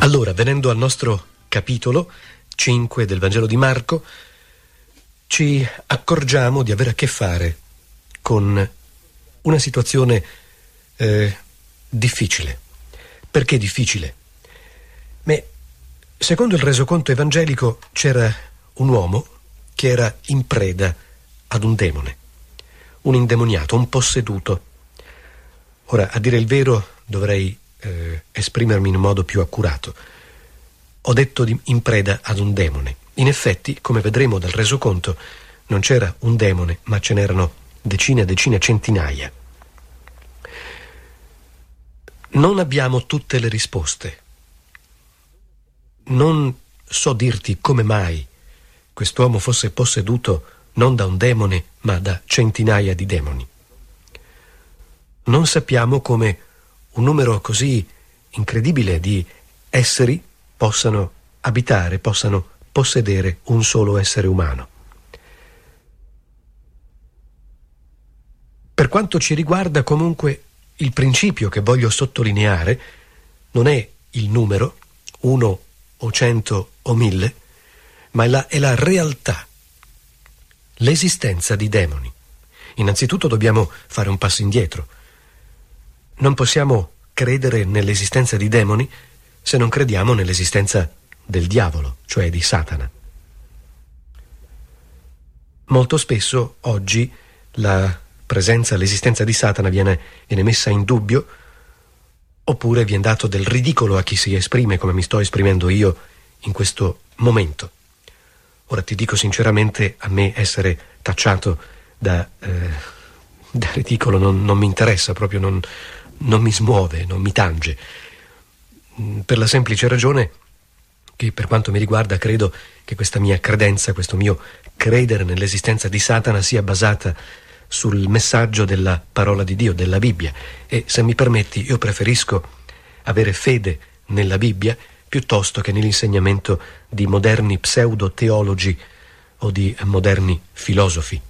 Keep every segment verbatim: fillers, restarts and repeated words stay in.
Allora, venendo al nostro capitolo cinque del Vangelo di Marco, ci accorgiamo di avere a che fare con una situazione eh, difficile. Perché difficile? Beh, secondo il resoconto evangelico c'era un uomo che era in preda ad un demone, un indemoniato, un posseduto. Ora, a dire il vero, dovrei eh, esprimermi in un modo più accurato. Ho detto di, in preda ad un demone. In effetti, come vedremo dal resoconto, non c'era un demone, ma ce n'erano decine e decine, centinaia. Non abbiamo tutte le risposte. Non so dirti come mai quest'uomo fosse posseduto non da un demone, ma da centinaia di demoni. Non sappiamo come un numero così incredibile di esseri possano abitare, possano possedere un solo essere umano. Per quanto ci riguarda, comunque, il principio che voglio sottolineare non è il numero, uno o cento o mille, ma è la, è la realtà, l'esistenza di demoni. Innanzitutto dobbiamo fare un passo indietro. Non possiamo credere nell'esistenza di demoni se non crediamo nell'esistenza del diavolo, cioè di Satana. Molto spesso oggi la presenza, l'esistenza di Satana viene, viene messa in dubbio, oppure viene dato del ridicolo a chi si esprime come mi sto esprimendo io in questo momento. Ora ti dico sinceramente, a me essere tacciato da, eh, da ridicolo non, non mi interessa, proprio non, non mi smuove, non mi tange, per la semplice ragione che, per quanto mi riguarda, credo che questa mia credenza, questo mio credere nell'esistenza di Satana sia basata sul messaggio della parola di Dio, della Bibbia, e se mi permetti io preferisco avere fede nella Bibbia piuttosto che nell'insegnamento di moderni pseudo-teologi o di moderni filosofi.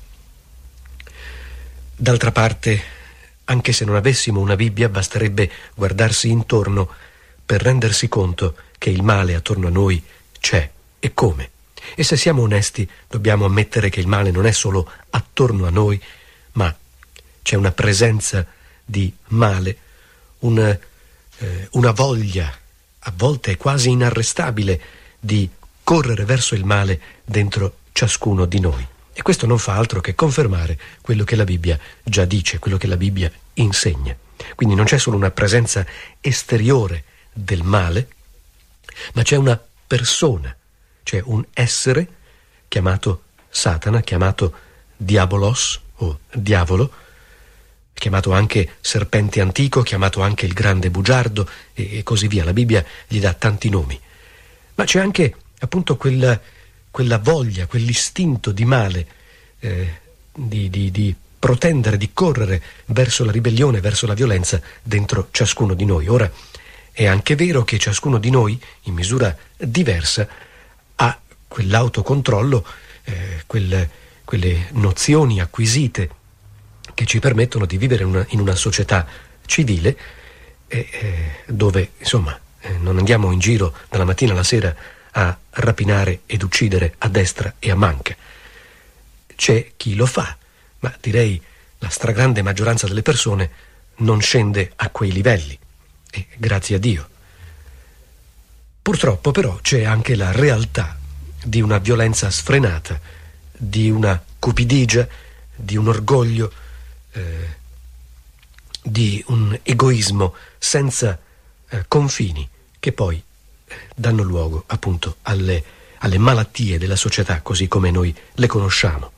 D'altra parte, anche se non avessimo una Bibbia, basterebbe guardarsi intorno per rendersi conto che il male attorno a noi c'è, e come. E se siamo onesti, dobbiamo ammettere che il male non è solo attorno a noi, ma c'è una presenza di male, una, eh, una voglia, a volte quasi inarrestabile, di correre verso il male dentro ciascuno di noi. E questo non fa altro che confermare quello che la Bibbia già dice, quello che la Bibbia insegna. Quindi non c'è solo una presenza esteriore del male, ma c'è una persona, c'è un essere chiamato Satana, chiamato Diabolos o diavolo, chiamato anche serpente antico, chiamato anche il grande bugiardo e, e così via. La Bibbia gli dà tanti nomi. Ma c'è anche appunto quella, quella voglia, quell'istinto di male, eh, di, di, di protendere, di correre verso la ribellione, verso la violenza dentro ciascuno di noi. Ora, è anche vero che ciascuno di noi, in misura diversa, ha quell'autocontrollo, eh, quel, quelle nozioni acquisite che ci permettono di vivere una, in una società civile eh, eh, dove, insomma, eh, non andiamo in giro dalla mattina alla sera a rapinare ed uccidere a destra e a manca. C'è chi lo fa, ma direi la stragrande maggioranza delle persone non scende a quei livelli. E grazie a Dio. Purtroppo però c'è anche la realtà di una violenza sfrenata, di una cupidigia, di un orgoglio, eh, di un egoismo senza eh, confini, che poi eh, danno luogo appunto alle, alle malattie della società così come noi le conosciamo.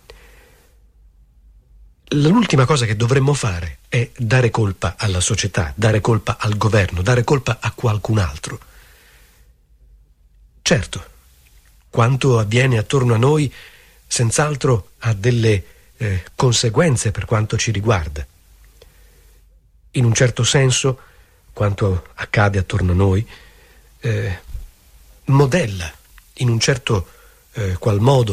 L'ultima cosa che dovremmo fare è dare colpa alla società, dare colpa al governo, dare colpa a qualcun altro. Certo, quanto avviene attorno a noi senz'altro ha delle eh, conseguenze per quanto ci riguarda. In un certo senso, quanto accade attorno a noi eh, modella in un certo eh, qual modo